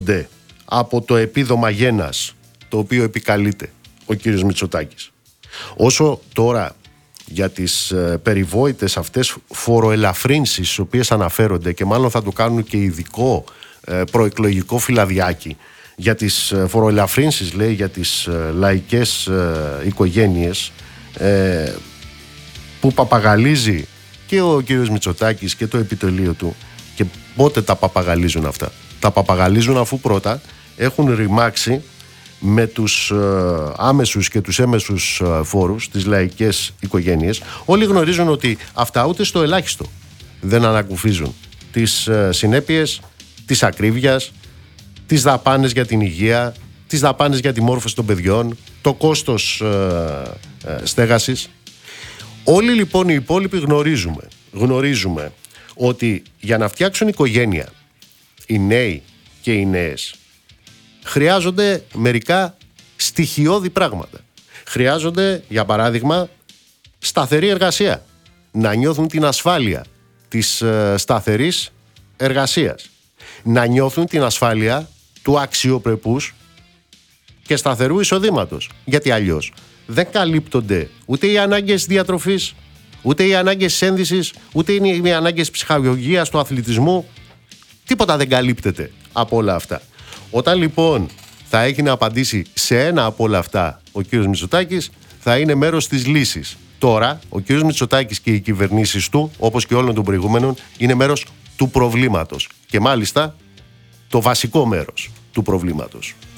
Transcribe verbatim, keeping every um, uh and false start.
από το επίδομα γένας το οποίο επικαλείται ο κύριος Μητσοτάκης. Όσο τώρα για τις ε, περιβόητες αυτές φοροελαφρύνσεις στις οποίες αναφέρονται, και μάλλον θα το κάνουν και ειδικό ε, προεκλογικό φυλαδιάκι για τις ε, φοροελαφρύνσεις, λέει, για τις ε, λαϊκές ε, οικογένειες ε, που παπαγαλίζει και ο κύριος Μητσοτάκης και το επιτελείο του. Και πότε τα παπαγαλίζουν αυτά? Τα παπαγαλίζουν αφού πρώτα έχουν ρημάξει με τους ε, άμεσους και τους έμεσους ε, φόρους τις λαϊκές οικογένειες. Όλοι γνωρίζουν ότι αυτά ούτε στο ελάχιστο δεν ανακουφίζουν τις ε, συνέπειες της ακρίβειας, τις δαπάνες για την υγεία, τις δαπάνες για τη μόρφωση των παιδιών, το κόστος ε, ε, στέγασης. Όλοι λοιπόν οι υπόλοιποι γνωρίζουμε, γνωρίζουμε ότι για να φτιάξουν οικογένεια οι νέοι και οι νέες χρειάζονται μερικά στοιχειώδη πράγματα. Χρειάζονται, για παράδειγμα, σταθερή εργασία. Να νιώθουν την ασφάλεια της ε, σταθερής εργασίας. Να νιώθουν την ασφάλεια του αξιοπρεπούς και σταθερού εισοδήματος. Γιατί αλλιώς δεν καλύπτονται ούτε οι ανάγκες διατροφής, ούτε οι ανάγκες ένδυσης, ούτε οι ανάγκες ψυχαγωγίας, του αθλητισμού. Τίποτα δεν καλύπτεται από όλα αυτά. Όταν λοιπόν θα έχει να απαντήσει σε ένα από όλα αυτά ο κύριος Μητσοτάκης, θα είναι μέρος της λύσης. Τώρα ο κύριος Μητσοτάκης και οι κυβερνήσεις του, όπως και όλων των προηγούμενων, είναι μέρος του προβλήματος. Και μάλιστα το βασικό μέρος του προβλήματος.